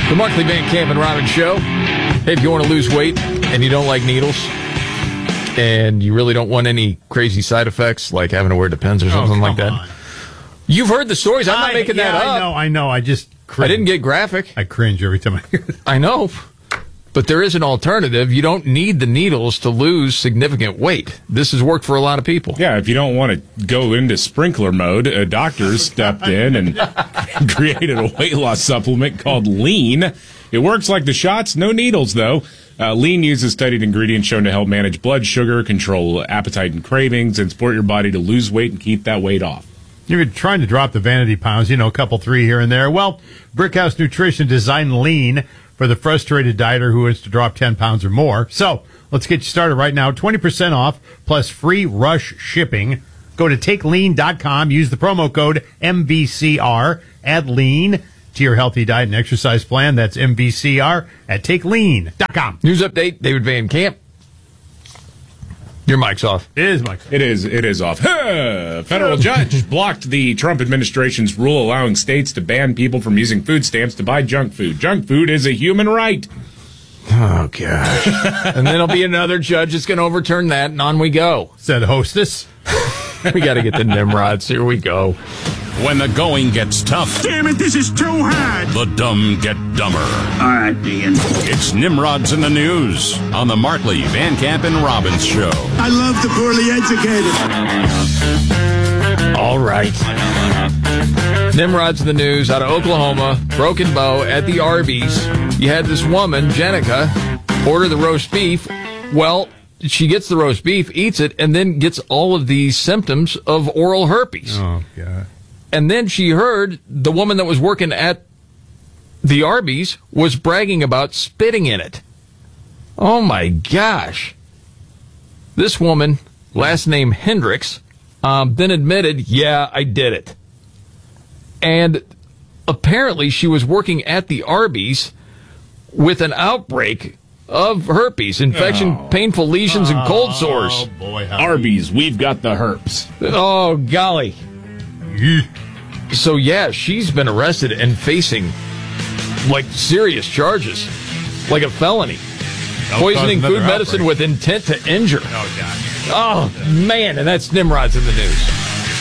The Markley Van Camp and Robbins Show. Hey, if you want to lose weight and you don't like needles and you really don't want any crazy side effects like having to wear Depends or something like that. On. You've heard the stories. I'm not making that up. I know. I just cringe. I didn't get graphic. I cringe every time I hear it. I know. But there is an alternative. You don't need the needles to lose significant weight. This has worked for a lot of people. Yeah, if you don't want to go into sprinkler mode, doctors stepped in and created a weight loss supplement called Lean. It works like the shots, no needles, though. Lean uses studied ingredients shown to help manage blood sugar, control appetite and cravings, and support your body to lose weight and keep that weight off. You're trying to drop the vanity pounds, a couple, 3 here and there. Well, Brickhouse Nutrition designed Lean for the frustrated dieter who wants to drop 10 pounds or more. So let's get you started right now. 20% off plus free rush shipping. Go to takelean.com. Use the promo code MVCR. Add lean to your healthy diet and exercise plan. That's MVCR at takelean.com. News update, David Van Camp. Your mic's off. It is, Mike. It is off. Federal judge blocked the Trump administration's rule allowing states to ban people from using food stamps to buy junk food. Junk food is a human right. Oh, gosh. And then there'll be another judge that's going to overturn that, and on we go. Said hostess. We got to get the Nimrods. Here we go. When the going gets tough. Damn it, this is too hard. The dumb get dumber. All right, Dean. It's Nimrods in the News on the Markley, Van Camp, and Robbins Show. I love the poorly educated. All right. Nimrods in the News out of Oklahoma. Broken Bow at the Arby's. You had this woman, Jenica, order the roast beef. Well, she gets the roast beef, eats it, and then gets all of these symptoms of oral herpes. Oh, God. And then she heard the woman that was working at the Arby's was bragging about spitting in it. Oh, my gosh. This woman, last name Hendricks, then admitted, yeah, I did it. And apparently she was working at the Arby's with an outbreak of herpes, infection, painful lesions, and cold sores. Oh, boy. Arby's, we've got the herpes. Oh, golly. So, yeah, she's been arrested and facing, serious charges, like a felony. Poisoning food medicine with intent to injure. Oh, God. Oh, man, and that's Nimrod's in the News.